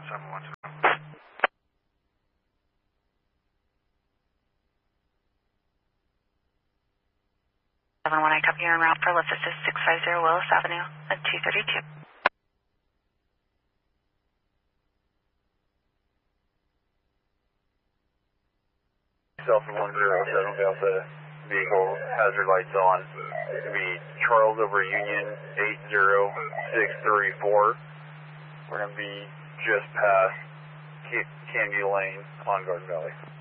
712. 719, copy, you're en route for lift assist 650 Willis Avenue at 232. Delta 107 Delta vehicle hazard lights on. It's going to be Charles over Union 80634. We're going to be just past Candy Lane on Garden Valley.